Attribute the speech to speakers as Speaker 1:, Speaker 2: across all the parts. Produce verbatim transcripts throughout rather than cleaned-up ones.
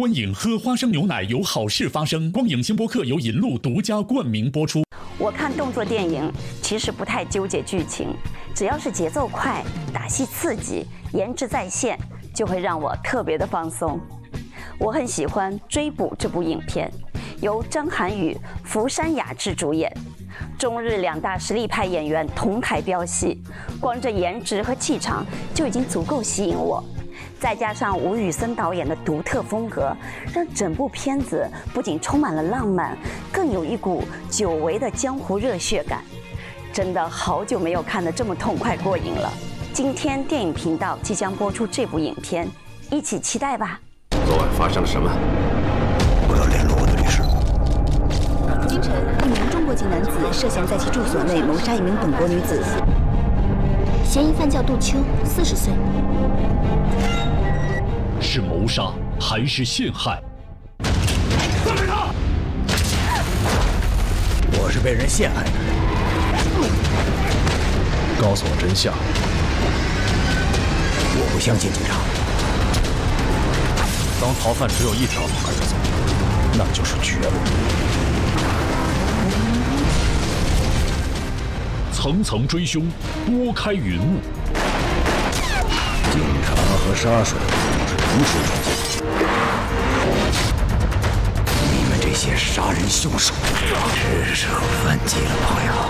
Speaker 1: 观影喝花生牛奶有好事发生。光影星播客由银鹿独家冠名播出。
Speaker 2: 我看动作电影其实不太纠结剧情，只要是节奏快、打戏刺激、颜值在线，就会让我特别的放松。我很喜欢《追捕》这部影片，由张涵予、福山雅治主演。中日两大实力派演员同台飙戏，光这颜值和气场就已经足够吸引我。再加上吴宇森导演的独特风格，让整部片子不仅充满了浪漫，更有一股久违的江湖热血感。真的好久没有看得这么痛快过瘾了。今天电影频道即将播出这部影片，一起期待吧。
Speaker 3: 昨晚发生了什么？
Speaker 4: 我要联络我的律师。
Speaker 5: 清晨，一名中国籍男子涉嫌在其住所内谋杀一名本国女子。
Speaker 6: 嫌疑犯叫杜秋，四十岁。
Speaker 1: 是谋杀还是陷害？
Speaker 4: 放开他！我是被人陷害的。
Speaker 3: 告诉我真相。
Speaker 4: 我不相信警察。
Speaker 3: 当逃犯只有一条路可以走，那就是绝路。
Speaker 1: 层层追凶，拨开云雾。
Speaker 4: 警察和杀手是同时出现。你们这些杀人凶手，是时候反击了，朋友。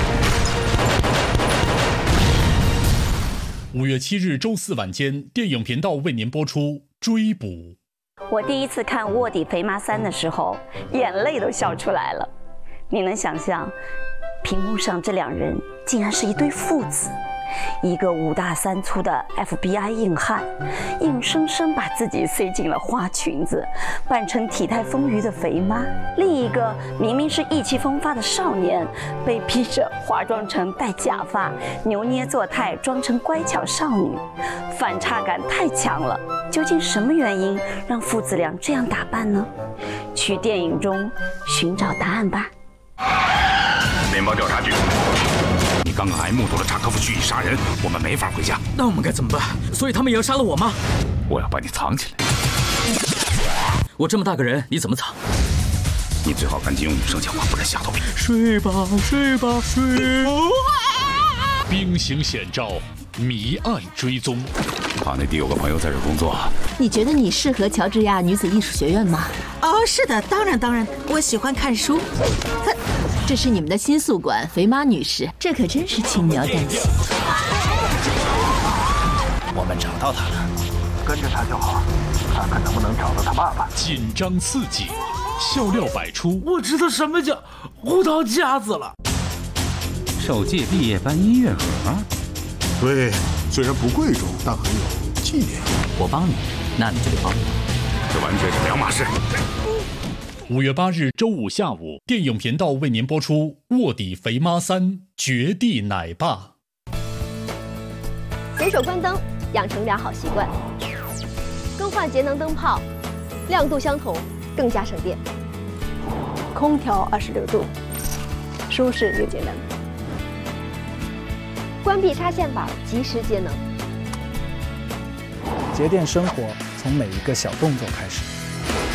Speaker 1: 五月七日周四晚间，电影频道为您播出《追捕》。
Speaker 2: 我第一次看《卧底肥妈三》的时候，眼泪都笑出来了。你能想象，屏幕上这两人竟然是一对父子？一个五大三粗的 F B I 硬汉，硬生生把自己塞进了花裙子，扮成体态丰腴的肥妈；另一个明明是意气风发的少年，被逼着化妆成戴假发，扭捏作态，装成乖巧少女，反差感太强了。究竟什么原因让父子俩这样打扮呢？去电影中寻找答案吧。
Speaker 3: 联邦调查局，你刚刚还目睹了查科夫蓄意杀人，我们没法回家。
Speaker 7: 那我们该怎么办？所以他们也要杀了我吗？
Speaker 3: 我要把你藏起来。
Speaker 7: 我这么大个人，你怎么藏？
Speaker 3: 你最好赶紧用女声讲话，不然吓到别人。
Speaker 7: 睡吧，睡吧，睡。
Speaker 1: 兵行险招，谜案追踪。
Speaker 3: 帕内蒂有个朋友在这工作。
Speaker 6: 你觉得你适合乔治亚女子艺术学院吗？
Speaker 5: 哦，是的，当然当然，我喜欢看书。
Speaker 6: 看，这是你们的新宿馆，肥妈女士，这可真是轻描淡写。
Speaker 4: 我们找到他了，跟着他就好，看看能不能找到他爸爸。
Speaker 1: 紧张刺激，笑料百出。
Speaker 7: 我知道什么叫胡桃夹子了。
Speaker 3: 首届毕业班音乐盒。
Speaker 8: 对，虽然不贵重，但很有纪念意义。
Speaker 7: 我帮你，那你就得帮我。
Speaker 3: 这完全是两码事。
Speaker 1: 五月八日周五下午，电影频道为您播出《卧底肥妈三：绝地奶爸》。
Speaker 9: 随手关灯，养成良好习惯。更换节能灯泡，亮度相同，更加省电。空调二十六度，舒适又节能。关闭插线板，及时节能。
Speaker 10: 节电生活从每一个小动作开始。